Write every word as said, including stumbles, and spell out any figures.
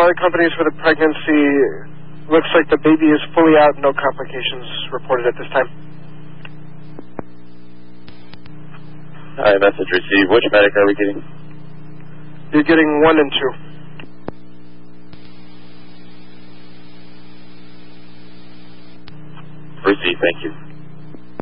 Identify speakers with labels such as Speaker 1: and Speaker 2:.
Speaker 1: smaller companies for the pregnancy. Looks like the baby is fully out, no complications reported at this time.
Speaker 2: All right, message received. Which medic are we getting?
Speaker 1: You're getting one and two.
Speaker 2: Received, thank you.